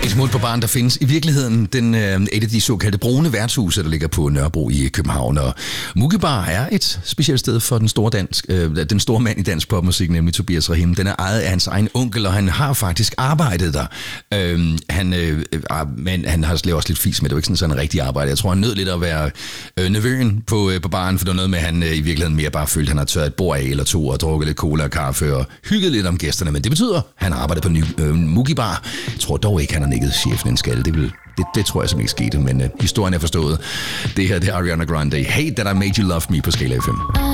Dagens Mund på Baren, der findes i virkeligheden et af de såkaldte brune værtshuse, der ligger på Nørrebro i København. Og Mugi Bar er et specielt sted for den store mand i dansk popmusik, nemlig Tobias Rahim. Den er ejet af hans egen onkel, og han har faktisk arbejdet der. Men han har lavet også lidt fis med, det er jo ikke sådan en rigtig arbejde. Jeg tror, han nød lidt at være nevøen på baren, for det var noget med, at han i virkeligheden mere bare følte, at han har tørret et bord af eller to og drukket lidt cola og kaffe og hygget lidt om gæsterne. Men det betyder, at han arbejder på Mugi Bar. Jeg tror dog ikke, han har nikket chefen en skalle. Det tror jeg som ikke skete, men historien er forstået. Det her, det er Ariana Grande. Hate That I Made You Love Me på Skala FM.